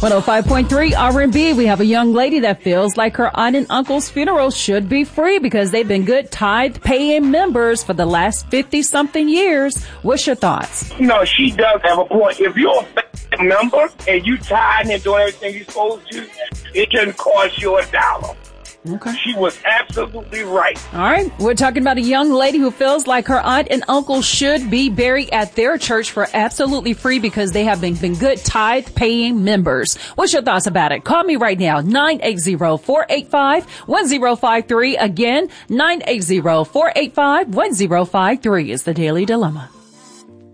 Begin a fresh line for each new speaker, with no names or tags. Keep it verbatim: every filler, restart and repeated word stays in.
one oh five point three R and B. We have a young lady that feels like her aunt and uncle's funeral should be free because they've been good tithe-paying members for the last fifty-something years. What's your thoughts?
No, she does have a point. If you're a family member and you tithing and doing everything you're supposed to, it doesn't cost you a dollar.
Okay.
She was absolutely right.
All right. We're talking about a young lady who feels like her aunt and uncle should be buried at their church for absolutely free because they have been, been good tithe-paying members. What's your thoughts about it? Call me right now, nine eight zero, four eight five, one zero five three. Again, nine eight zero, four eight five, one zero five three is the Daily Dilemma.